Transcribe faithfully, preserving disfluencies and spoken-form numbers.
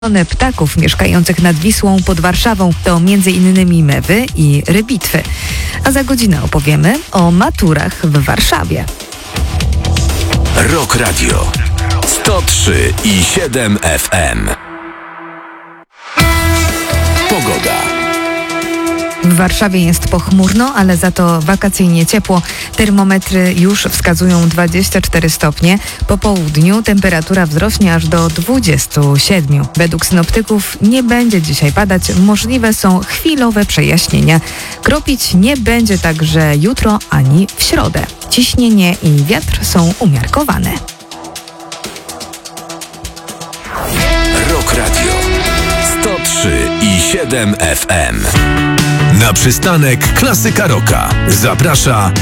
Ptaków mieszkających nad Wisłą pod Warszawą to między innymi mewy i rybitwy. A za godzinę opowiemy o maturach w Warszawie. Rock Radio sto trzy i siedem F M. Pogoda. W Warszawie jest pochmurno, ale za to wakacyjnie ciepło. Termometry już wskazują dwadzieścia cztery stopnie. Po południu temperatura wzrośnie aż do dwudziestu siedmiu. Według synoptyków nie będzie dzisiaj padać. Możliwe są chwilowe przejaśnienia. Kropić nie będzie także jutro ani w środę. Ciśnienie i wiatr są umiarkowane. Rock Radio sto trzy i siedem F M. Na przystanek Klasyka Rocka zaprasza